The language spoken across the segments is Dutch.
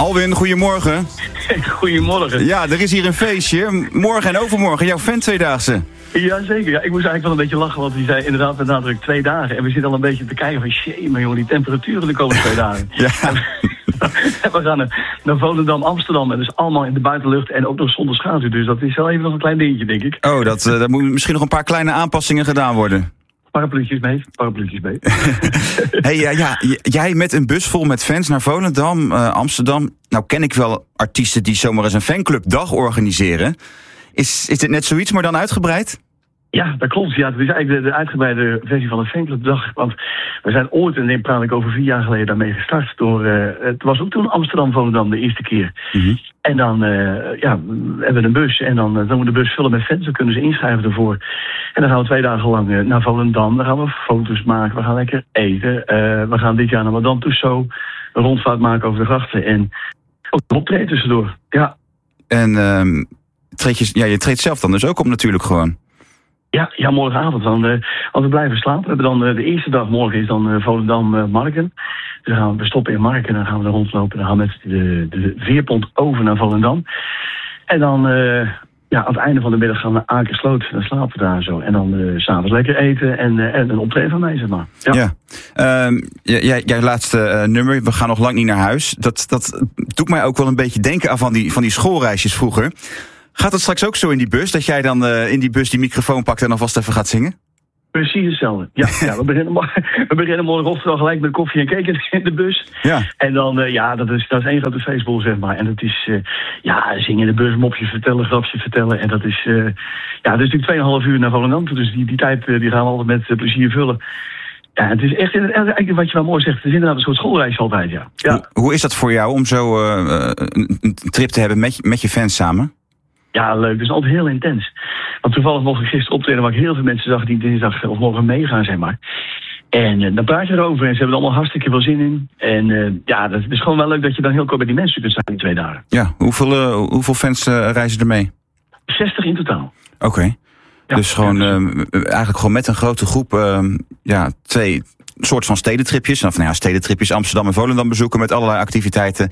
Alwin, goedemorgen. Goedemorgen. Ja, er is hier een feestje. Morgen en overmorgen, jouw fan-tweedaagse. Jazeker, ja. Ik moest eigenlijk wel een beetje lachen, want die zei inderdaad met nadruk 2 dagen. En we zitten al een beetje te kijken van, shit, maar jongen, die temperaturen de komende 2 dagen. Ja. En we gaan naar Volendam, Amsterdam. En dus allemaal in de buitenlucht en ook nog zonder schaduw. Dus dat is wel even nog een klein dingetje, denk ik. Oh, dat moet misschien nog een paar kleine aanpassingen gedaan worden. Parapluutjes mee. Hey, jij met een bus vol met fans naar Volendam, Amsterdam. Nou ken ik wel artiesten die zomaar eens een fanclubdag organiseren. Is dit net zoiets, maar dan uitgebreid? Ja, dat klopt. Ja, het is eigenlijk de uitgebreide versie van een fanclubdag. Want we zijn ooit, en dan praat ik over 4 jaar geleden, daarmee gestart. Het was ook toen Amsterdam-Volendam de eerste keer. Mm-hmm. En dan hebben we een bus. En dan moeten we de bus vullen met fans. Dan kunnen ze inschrijven ervoor. En dan gaan we 2 dagen lang naar Volendam. Dan gaan we foto's maken. We gaan lekker eten. We gaan dit jaar naar Madame Tussauds een rondvaart maken over de grachten. En ook een optreden tussendoor. Ja. En je treedt zelf dan dus ook op natuurlijk gewoon. Ja, morgenavond dan. Als we blijven slapen. We hebben dan de eerste dag morgen is dan Volendam-Marken. Dus dan gaan we stoppen in Marken en dan gaan we er rondlopen. Dan gaan we met de veerpont over naar Volendam. En dan aan het einde van de middag gaan we naar Akersloot. Dan slapen we daar zo. En dan 's avonds lekker eten en een optreden van mij, zeg maar. Ja. Jij laatste nummer, we gaan nog lang niet naar huis. Dat doet mij ook wel een beetje denken aan van die schoolreisjes vroeger. Gaat het straks ook zo in die bus, dat jij dan in die bus die microfoon pakt en alvast even gaat zingen? Precies hetzelfde. Ja, we beginnen morgenochtend al gelijk met koffie en cake in de bus. Ja. En dan, dat is één grote feestbol, zeg maar. En dat is, zingen in de bus, mopjes vertellen, grapjes vertellen. En dat is, dat is natuurlijk 2,5 uur naar Volendam. Dus die tijd die gaan we altijd met plezier vullen. Ja, het is echt, eigenlijk wat je wel mooi zegt, het is inderdaad een soort schoolreis altijd, ja. Hoe is dat voor jou om zo een trip te hebben met je fans samen? Ja, leuk. Het is altijd heel intens. Want toevallig mocht ik gisteren optreden waar ik heel veel mensen zag die dinsdag of morgen meegaan, zeg maar. En dan praat je erover en ze hebben er allemaal hartstikke veel zin in. En dat is gewoon wel leuk dat je dan heel kort bij die mensen kunt zijn in 2 dagen. Ja, hoeveel fans reizen er mee? 60 in totaal. Oké. Ja, dus gewoon eigenlijk gewoon met een grote groep 2 soort van stedentripjes. Of stedentripjes Amsterdam en Volendam bezoeken met allerlei activiteiten.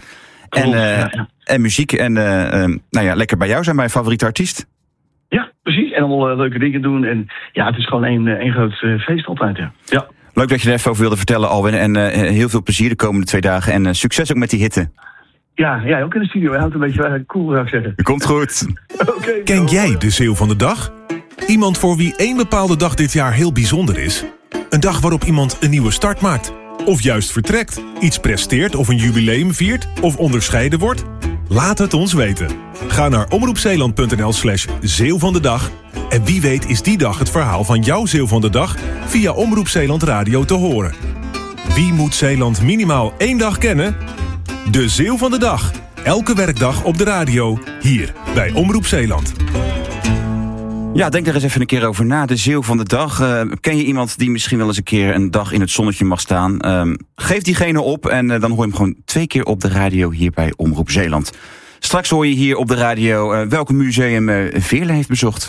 En muziek en lekker bij jou zijn, bij je favoriete artiest. Ja, precies. En allemaal leuke dingen doen. En ja, het is gewoon één groot feest altijd, ja. Leuk dat je er even over wilde vertellen, Alwin. En heel veel plezier de komende 2 dagen. En succes ook met die hitte. Ja, ook in de studio. Hij houdt een beetje cool, zou ik zeggen. Komt goed. Okay, ken jij de Zeeuw van de Dag? Iemand voor wie 1 bepaalde dag dit jaar heel bijzonder is? Een dag waarop iemand een nieuwe start maakt? Of juist vertrekt, iets presteert of een jubileum viert of onderscheiden wordt? Laat het ons weten. Ga naar omroepzeeland.nl/Zeeuw van de Dag. En wie weet is die dag het verhaal van jouw Zeeuw van de Dag via Omroep Zeeland Radio te horen. Wie moet Zeeland minimaal 1 dag kennen? De Zeeuw van de Dag. Elke werkdag op de radio, hier bij Omroep Zeeland. Ja, denk er eens even een keer over na. De Zeeuw van de Dag. Ken je iemand die misschien wel eens een keer een dag in het zonnetje mag staan? Geef diegene op en dan hoor je hem gewoon 2 keer op de radio hier bij Omroep Zeeland. Straks hoor je hier op de radio welk museum Veerle heeft bezocht.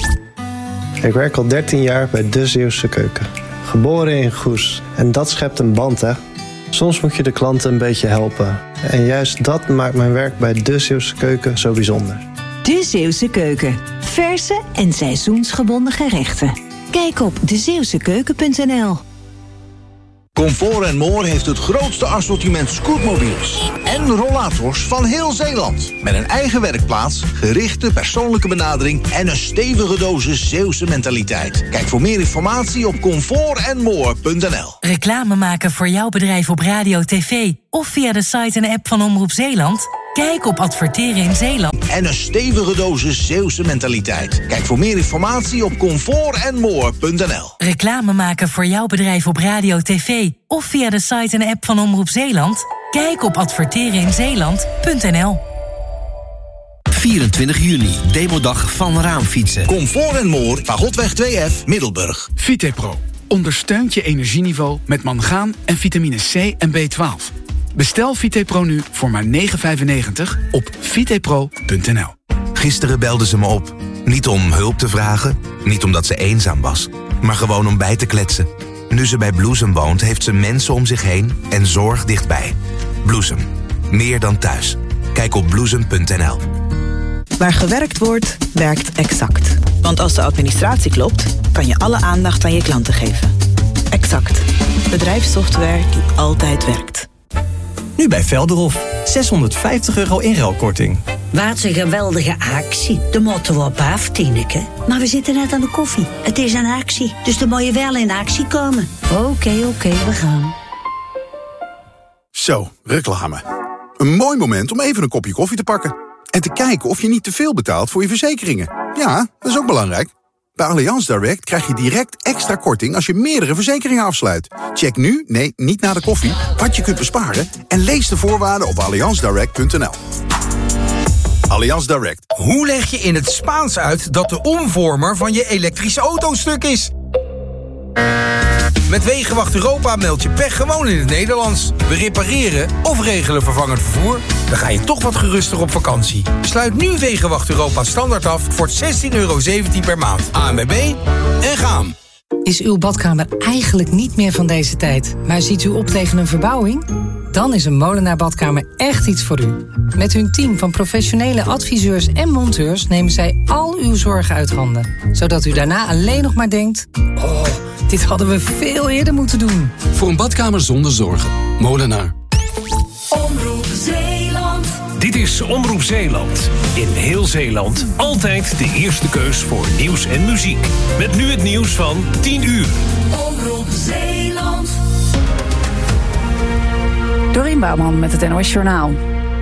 Ik werk al 13 jaar bij De Zeeuwse Keuken. Geboren in Goes. En dat schept een band, hè? Soms moet je de klanten een beetje helpen. En juist dat maakt mijn werk bij De Zeeuwse Keuken zo bijzonder. De Zeeuwse Keuken. Verse en seizoensgebonden gerechten. Kijk op dezeeuwsekeuken.nl. Comfort & More heeft het grootste assortiment scootmobiels en rollators van heel Zeeland. Met een eigen werkplaats, gerichte persoonlijke benadering en een stevige dosis Zeeuwse mentaliteit. Kijk voor meer informatie op comfortandmore.nl. Reclame maken voor jouw bedrijf op radio, tv of via de site en app van Omroep Zeeland? Kijk op Adverteren in Zeeland. En een stevige dosis Zeeuwse mentaliteit. Kijk voor meer informatie op comfortandmore.nl. Reclame maken voor jouw bedrijf op radio, tv of via de site en app van Omroep Zeeland? Kijk op advertereninzeeland.nl. 24 juni, demodag van Raamfietsen. Comfort & More, Fagotweg 2F, Middelburg. Vitepro ondersteunt je energieniveau met mangaan en vitamine C en B12. Bestel Vitepro nu voor maar €9,95 op vitepro.nl. Gisteren belde ze me op. Niet om hulp te vragen, niet omdat ze eenzaam was, maar gewoon om bij te kletsen. Nu ze bij Bloesem woont, heeft ze mensen om zich heen en zorg dichtbij. Bloesem. Meer dan thuis. Kijk op bloesem.nl. Waar gewerkt wordt, werkt Exact. Want als de administratie klopt, kan je alle aandacht aan je klanten geven. Exact. Bedrijfssoftware die altijd werkt. Nu bij Velderhof. €650 inruilkorting. Wat een geweldige actie. De moeten we op af, Tineke. Maar we zitten net aan de koffie. Het is een actie, dus dan moet je wel in actie komen. Oké, we gaan. Zo, reclame. Een mooi moment om even een kopje koffie te pakken. En te kijken of je niet te veel betaalt voor je verzekeringen. Ja, dat is ook belangrijk. Bij Allianz Direct krijg je direct extra korting als je meerdere verzekeringen afsluit. Check nu, nee, niet na de koffie, wat je kunt besparen en lees de voorwaarden op allianzdirect.nl. Allianz Direct. Hoe leg je in het Spaans uit dat de omvormer van je elektrische auto stuk is? Met Wegenwacht Europa meld je pech gewoon in het Nederlands. We repareren of regelen vervangend vervoer. Dan ga je toch wat geruster op vakantie. Sluit nu Wegenwacht Europa standaard af voor €16,17 per maand. ANWB en gaan. Is uw badkamer eigenlijk niet meer van deze tijd, maar ziet u op tegen een verbouwing? Dan is een Molenaar Badkamer echt iets voor u. Met hun team van professionele adviseurs en monteurs nemen zij al uw zorgen uit handen. Zodat u daarna alleen nog maar denkt: oh, dit hadden we veel eerder moeten doen. Voor een badkamer zonder zorgen. Molenaar. Omroep Zeeland. Dit is Omroep Zeeland. In heel Zeeland altijd de eerste keus voor nieuws en muziek. Met nu het nieuws van 10 uur. Omroep Zeeland. Dorien Bouwman met het NOS Journaal.